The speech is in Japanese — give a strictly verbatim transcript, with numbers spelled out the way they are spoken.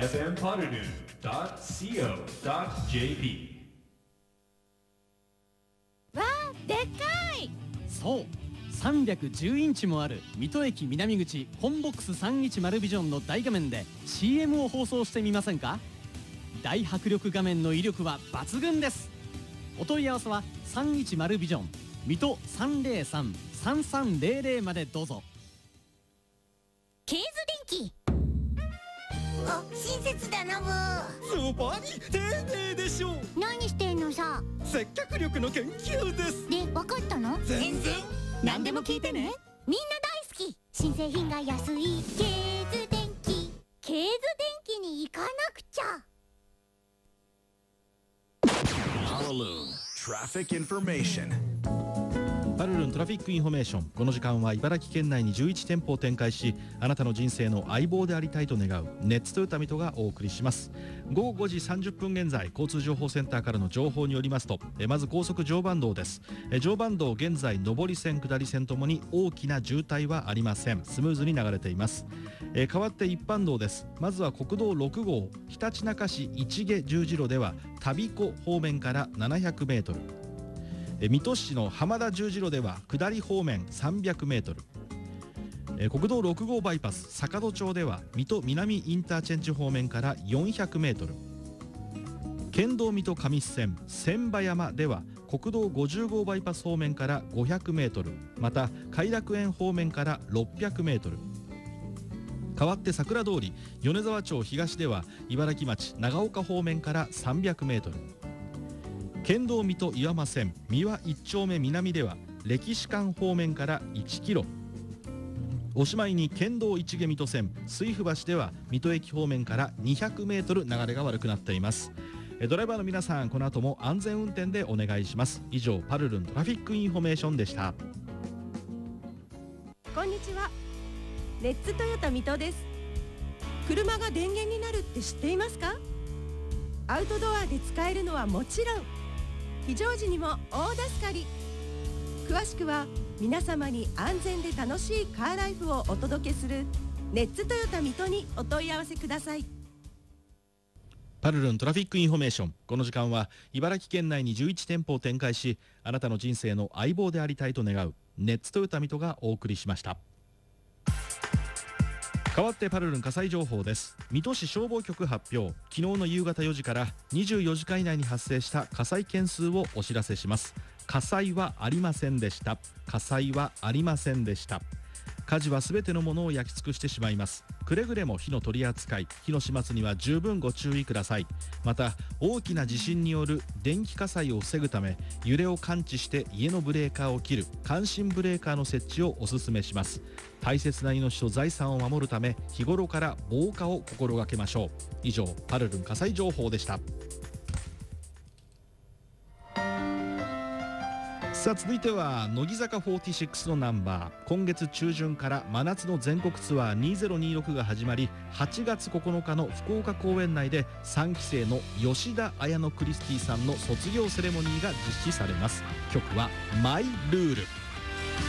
エフエム パルルン ドット シーオー ドット ジェーピー。わあ、でっかい。 そう、さんびゃくじゅうインチもある水戸駅南口コンボックスさんいちまるビジョンの大画面で シーエム を放送してみませんか。大迫力画面の威力は抜群です。お問い合わせはさんいちまるビジョン水戸 さんぜろさん さんさんぜろぜろまでどうぞ。 ケーズ電気。あ、親切だなブー。 ズバリ丁寧でしょう。 何してんのさ。 接客力の研究です。 で、分かったの。 全然何でも聞いてね。 みんな大好き。新製品が安いケーズ電気。ケーズ電気に行かなくちゃ。 Parloon Traffic Information。 パルルントラフィックインフォメーション。この時間は茨城県内にじゅういち店舗を展開し、あなたの人生の相棒でありたいと願うネッツトヨタ水戸がお送りします。ごごごじさんじゅっぷん現在、交通情報センターからの情報によりますと、えまず高速常磐道です。え常磐道現在上り線下り線ともに大きな渋滞はありません。スムーズに流れています。え代わって一般道です。まずは国道ろく号ひたちなか市市毛十字路では田彦方面からななひゃくメートル、水戸市の浜田十字路では下り方面さんびゃくメートル、国道ろく号バイパス坂戸町では水戸南インターチェンジ方面からよんひゃくメートル、県道水戸上支線千葉山では国道ごじゅう号バイパス方面からごひゃくメートル、また偕楽園方面からろっぴゃくメートル。代わって桜通り米沢町東では茨城町長岡方面からさんびゃくメートル、県道水戸岩間線三輪一丁目南では歴史館方面からいちキロ、おしまいに県道一毛水戸線水府橋では水戸駅方面からにひゃくメートル流れが悪くなっています。ドライバーの皆さん、この後も安全運転でお願いします。以上、パルルントラフィックインフォメーションでした。 こんにちは、レッツトヨタ水戸です。車が電源になるって知っていますか？アウトドアで使えるのはもちろん、非常時にも大助かり。詳しくは皆様に安全で楽しいカーライフをお届けするレッツトヨタ水戸にお問い合わせください。 パルルントラフィックインフォメーション。この時間は茨城県内にじゅういち店舗を展開し、あなたの人生の相棒でありたいと願うネッツトヨタ水戸がお送りしました。代わってパルルン火災情報です。水戸市消防局発表、昨日の夕方よじからにじゅうよじかん以内に発生した火災件数をお知らせします。火災はありませんでした。火災はありませんでした。火事はすべてのものを焼き尽くしてしまいます。くれぐれも火の取り扱い、火の始末には十分ご注意ください。また、大きな地震による電気火災を防ぐため、揺れを感知して家のブレーカーを切る感震ブレーカーの設置をお勧めします。大切な命と財産を守るため、日頃から防火を心がけましょう。以上、パルルン火災情報でした。さあ、続いては乃木坂フォーティシックスのナンバー。今月中旬から真夏の全国ツアーにせんにじゅうろくが始まり、はちがつここのかの福岡公演内でさんき生の吉田綾乃クリスティさんの卒業セレモニーが実施されます。曲はマイルール。